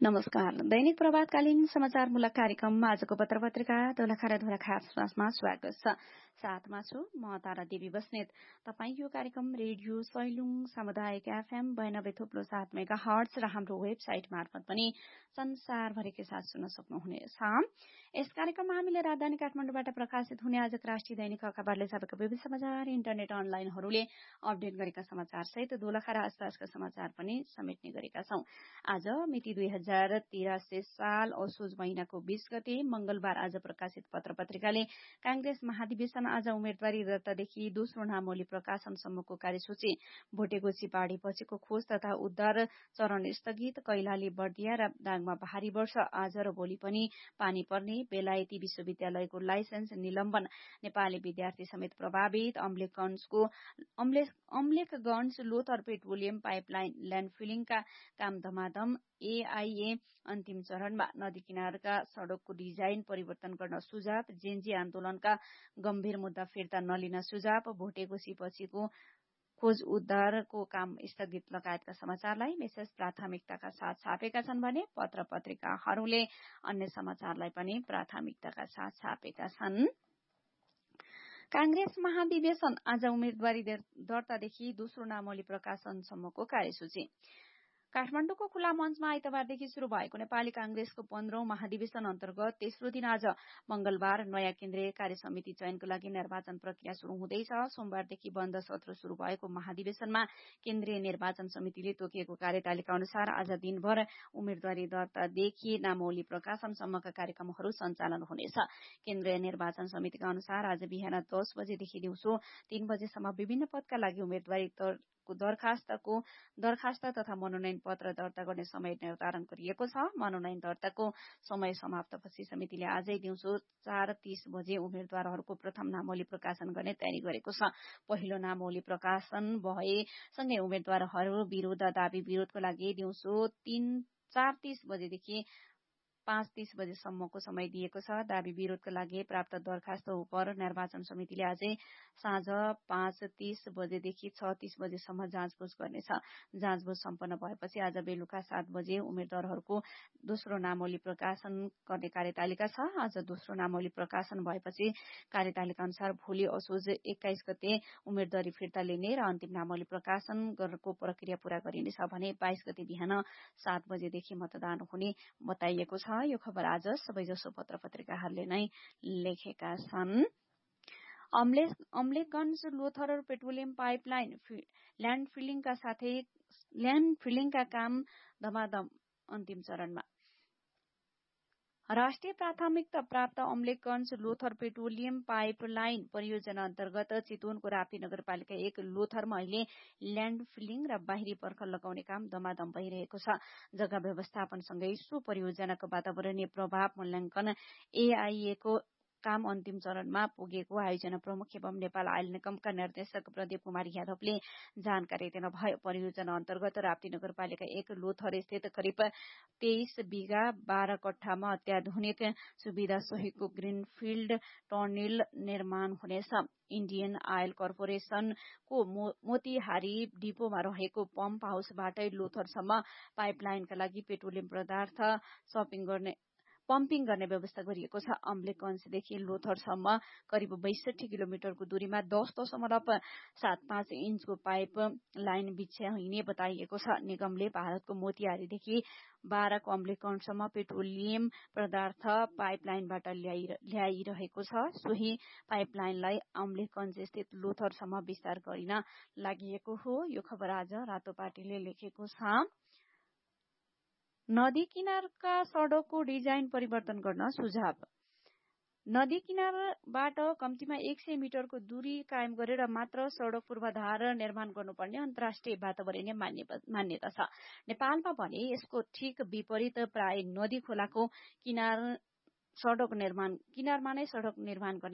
नमस्कार। दैनिक प्रभातकालीन समाचारमूलक कार्यक्रम आजको पत्रपत्रिका दोलखा र धोलाखासमा स्वागत छ। साथमा छु म तारा देवी बस्नेत। तपाईँ यो कार्यक्रम रेडियो सैलुङ सामुदायिक एफएम 92.7 मेगाहर्ट्ज र हाम्रो वेबसाइट मार्फत पनि संसारभरिकै साथ सुन्न सक्नुहुनेछ। यस कार्यक्रममा हामीले राजधानी काठमाडौँबाट प्रकाशित हुने आजको राष्ट्रिय दैनिक अखबारले छापेका विविध समाचार, इन्टरनेट अनलाइनहरूले अपडेट गरेका समाचार सहित दोलखा र आसपासका समाचार पनि समेट्ने गरेका छौं। आज मिति 2083 साल असोज महिनाको 20 गते मंगलबार आज प्रकाशित पत्रपत्रिकाले कांग्रेस महाधिवेशन आज उम्मेदवारी दर्तादेखि दोस्रो नामावली प्रकाशनसम्मको कार्यसूची, भोटेगोची पार्टी पछिको खोज तथा उद्धार चरण स्थगित, कैलाली, बर्दिया र दाङमा भारी वर्षा, आज र भोलि पनि पानी पर्ने, बेलायती विश्वविद्यालयको लाइसेन्स निलम्बन, नेपाली विद्यार्थी समेत प्रभावित, अम्लेखगंज लोथर पेट्रोलियम पाइपलाइन ल्यान्डफिलिङका काम धमाधम, एआईए अन्तिम चरणमा, नदी किनारका सड़कको डिजाइन परिवर्तन गर्न सुझाव, जेनजी आन्दोलनका गम्भीर मुद्दा फिर्ता नलिन सुझाव, भोटेगोची पछिको खोज उद्धारको काम स्थगित लगायतका समाचारलाई विशेष प्राथमिकताका साथ छापेका छन् भने पत्र पत्रिकाहरूले अन्य समाचारलाई पनि प्राथमिकताका साथ छापेका छन्। कांग्रेस महाधिवेशन आज उम्मेदवारी दर्तादेखि दोस्रो नामावली प्रकाशनसम्मको कार्यसूची। काठमाडौँको खुला मञ्चमा आइतबारदेखि शुरू भएको नेपाली कांग्रेसको 15औं महाधिवेशन अन्तर्गत तेस्रो दिन आज मंगलबार नयाँ केन्द्रीय कार्यसमिति चयनको लागि निर्वाचन प्रक्रिया शुरू हुँदैछ। सोमबारदेखि बन्द सत्र शुरू भएको महाधिवेशनमा केन्द्रीय निर्वाचन समितिले तोकिएको कार्यतालिका अनुसार आज दिनभर उम्मेदवारी दर्तादेखि नामावली प्रकाशनसम्मका कार्यक्रमहरू सञ्चालन हुनेछ। केन्द्रीय निर्वाचन समितिका अनुसार आज बिहान 10 बजेदेखि दिउँसो 3 बजेसम्म विभिन्न पदका लागि उम्मेदवारी दरखास्त तथा मनोनयन पत्र दर्ता गर्ने समय निर्धारण गरिएको छ। मनोनयन दर्ताको समय समाप्तपछि समितिले आजै दिउँसो 4:30 बजे उम्मेद्वारहरूको प्रथम नामावली प्रकाशन गर्ने तयारी गरेको छ। पहिलो नामावली प्रकाशन भएसँगै उम्मेद्वारहरू विरूद्ध दावी विरोधको लागि दिउँसो 4:30 बजेदेखि 5:30 बजेसम्मको समय दिएको छ। दावी विरोधको लागि प्राप्त दरखास्त उपर निर्वाचन समितिले आजै साँझ 5:30 बजेदेखि 6:30 बजेसम्म जाँचबुझ गर्नेछ। जाँचबुझ सम्पन्न भएपछि आज बेलुका 7 बजे उम्मेद्वारहरूको दोस्रो नामावली प्रकाशन गर्ने कार्यतालिका छ। आज दोस्रो नामावली प्रकाशन भएपछि कार्यतालिका अनुसार भोलि असोज 21 गते उम्मेदवारी फिर्ता लिने र अन्तिम नामावली प्रकाशन गर्नको प्रक्रिया पूरा गरिनेछ भने 22 गते बिहान 7 बजेदेखि मतदान हुने बताइएको छ। यो खबर आज सबैजसो पत्र-पत्रिकाहरूले नै लेखेका छन्। अम्लेखगंज लोथर पेट्रोलियम पाइपलाइन ल्यान्डफिलिङका काम धमाधम अन्तिम चरणमा। राष्ट्रिय प्राथमिकता प्राप्त अम्लेखगंज लोथर पेट्रोलियम पाइपलाइन परियोजना अन्तर्गत चितवनको राप्ती नगरपालिका 1 लोथरमा अहिले ल्यान्ड फिलिङ र बाहिरी पर्खल लगाउने काम धमाधम भइरहेको छ। जग्गा व्यवस्थापनसँगै सो परियोजनाको वातावरणीय प्रभाव मूल्याङ्कन एआईए को काम अन्तिम चरणमा पुगेको आयोजना प्रमुख एवं नेपाल आयल निगमका निर्देशक प्रदीप कुमार यादवले जानकारी दिनुभयो। परियोजना अन्तर्गत राप्ती नगरपालिका 1 लोथर स्थित करिब 23 बिघा 12 कट्ठामा अत्याधुनिक सुविधा सहितको ग्रीनफिल्ड टर्नेल निर्माण हुनेछ। इन्डियन आयल कर्पोरेशनको मोतीहारी डिपोमा रहेको पम्प हाउसबाटै लोथरसम्म पाइपलाइनका लागि पेट्रोलियम पदार्थ पम्पिङ गर्ने व्यवस्था गरिएको छ। अम्लेखगंजदेखि लोथरसम्म करिब 62 किलोमिटरको दूरीमा 10.75 इन्चको पाइप लाइन बिछ्याइने बताइएको छ। निगमले भारतको मोतीहारीदेखि 12 को अम्लेखगंजसम्म पेट्रोलियम पदार्थ पाइपलाइनबाट ल्याइरहेको छ। सोही पाइपलाइनलाई अम्लेखगंज स्थित लोथरसम्म विस्तार गरिन लागि हो। यो खबर आज रातोपाटीले लेखेको छ। नदी किनारका सड़कको डिजाइन परिवर्तन गर्न सुझाव। नदी किनारबाट कम्तीमा 100 मिटरको दूरी कायम गरेर मात्र सड़क पूर्वाधार निर्माण गर्नुपर्ने अन्तर्राष्ट्रिय वातावरणीय मान्यता छ। नेपालमा भने यसको ठिक विपरीत प्राय नदी खोलाको किनारमा नै सड़क निर्माण गर्ने